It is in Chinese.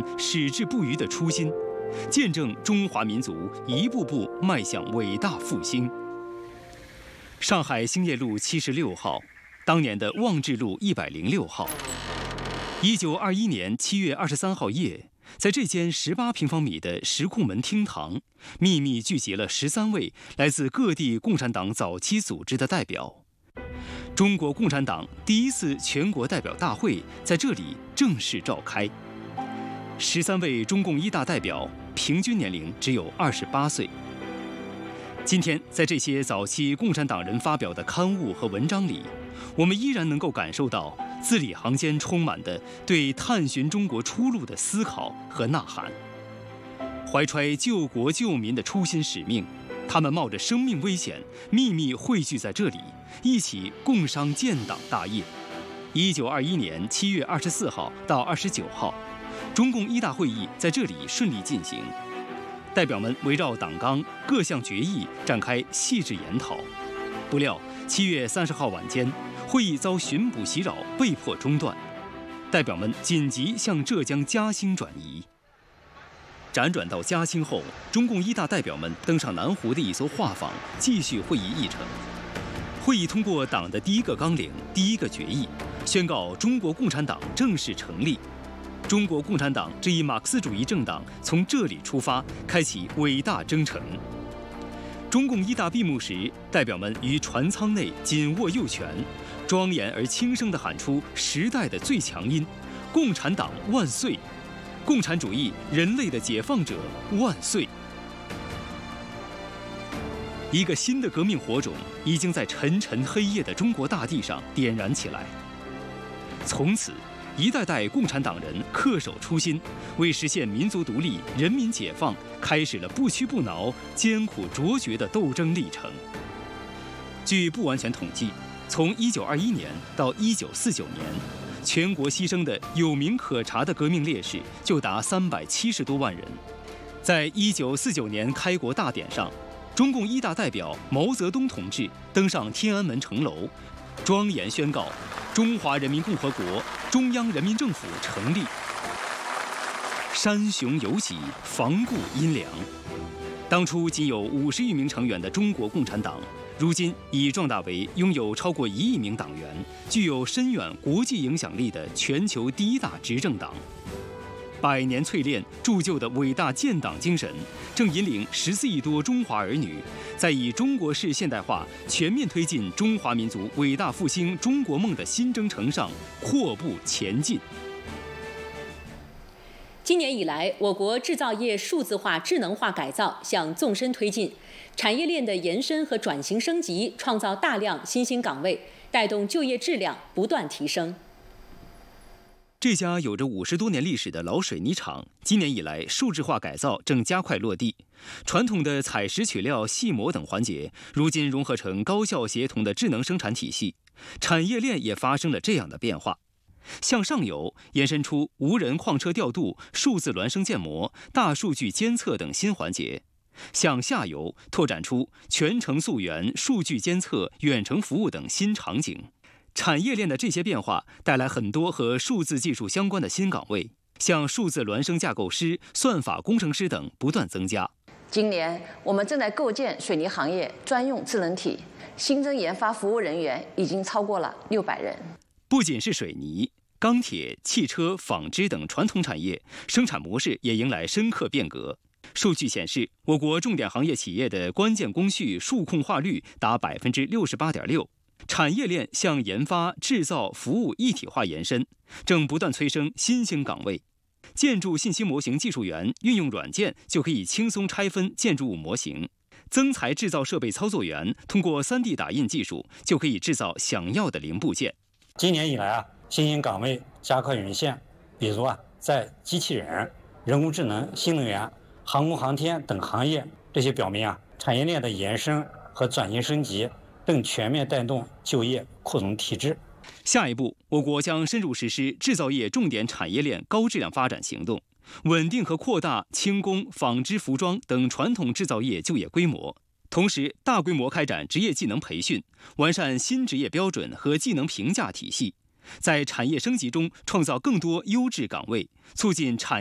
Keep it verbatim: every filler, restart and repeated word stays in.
矢志不渝的初心，见证中华民族一步步迈向伟大复兴。上海兴业路七十六号，当年的望志路一百零六号。一九二一年七月二十三号夜，在这间十八平方米的石库门厅堂，秘密聚集了十三位来自各地共产党早期组织的代表。中国共产党第一次全国代表大会在这里正式召开。十三位中共一大代表，平均年龄只有二十八岁。今天，在这些早期共产党人发表的刊物和文章里，我们依然能够感受到字里行间充满的对探寻中国出路的思考和呐喊。怀揣救国救民的初心使命，他们冒着生命危险，秘密汇聚在这里，一起共商建党大业。一九二一年七月二十四号到二十九号，中共一大会议在这里顺利进行。代表们围绕党纲各项决议展开细致研讨。不料，七月三十号晚间，会议遭巡捕袭扰，被迫中断。代表们紧急向浙江嘉兴转移。辗转到嘉兴后，中共一大代表们登上南湖的一艘画舫，继续会议议程。会议通过党的第一个纲领、第一个决议，宣告中国共产党正式成立。中国共产党这一马克思主义政党从这里出发，开启伟大征程。中共一大闭幕时，代表们于船舱内紧握右拳，庄严而轻声地喊出时代的最强音：共产党万岁！共产主义，人类的解放者万岁！一个新的革命火种已经在沉沉黑夜的中国大地上点燃起来。从此，一代代共产党人恪守初心，为实现民族独立、人民解放，开始了不屈不挠、艰苦卓绝的斗争历程。据不完全统计，从一九二一年到一九四九年，全国牺牲的有名可查的革命烈士就达三百七十多万人。在一九四九年开国大典上，中共一大代表毛泽东同志登上天安门城楼，庄严宣告中华人民共和国中央人民政府成立。山雄有喜，房固阴凉。当初仅有五十余名成员的中国共产党，如今已壮大为拥有超过一亿名党员、具有深远国际影响力的全球第一大执政党。百年淬炼铸就的伟大建党精神，正引领十四亿多中华儿女，在以中国式现代化全面推进中华民族伟大复兴中国梦的新征程上阔步前进。 今年以来，我国制造业数字化、智能化改造向纵深推进，产业链的延伸和转型升级，创造大量新兴岗位，带动就业质量不断提升。 这家有着五十多年历史的老水泥厂，今年以来数字化改造正加快落地，传统的采石取料、细磨等环节，如今融合成高效协同的智能生产体系，产业链也发生了这样的变化。向上游延伸出无人矿车调度、数字孪生建模、大数据监测等新环节；向下游拓展出全程溯源、数据监测、远程服务等新场景。产业链的这些变化带来很多和数字技术相关的新岗位，像数字孪生架构师、算法工程师等不断增加。 今年我们正在构建水泥行业专用智能体，新增研发服务人员已经超过了六百人。 不仅是水泥、钢铁、汽车、纺织等传统产业生产模式也迎来深刻变革。数据显示，我国重点行业企业的关键工序数控化率达百分之六十八点六。产业链向研发、制造、服务一体化延伸，正不断催生新兴岗位。建筑信息模型技术员运用软件就可以轻松拆分建筑物模型；增材制造设备操作员通过 三 D 打印技术就可以制造想要的零部件。 今年以来啊，新兴岗位加快涌现，比如啊，在机器人、人工智能、新能源、航空航天等行业，这些表明啊，产业链的延伸和转型升级正全面带动就业扩容提质。 下一步，我国将深入实施制造业重点产业链高质量发展行动，稳定和扩大轻工、纺织、服装等传统制造业就业规模，同时大规模开展职业技能培训，完善新职业标准和技能评价体系，在产业升级中创造更多优质岗位，促进产